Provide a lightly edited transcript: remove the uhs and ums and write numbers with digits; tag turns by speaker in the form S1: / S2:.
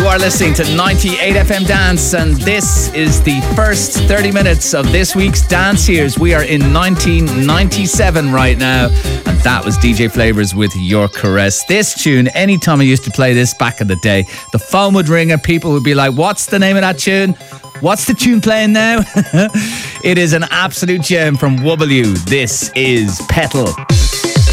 S1: are listening to 98 FM Dance, and this is the first 30 minutes of this week's Dance Years. We are in 1997 right now, and that was DJ Flavors with Your Caress. This tune, anytime I used to play this back in the day, the phone would ring and people would be like, what's the name of that tune? What's the tune playing now? It is an absolute gem from Wubbaloo. This is Petal.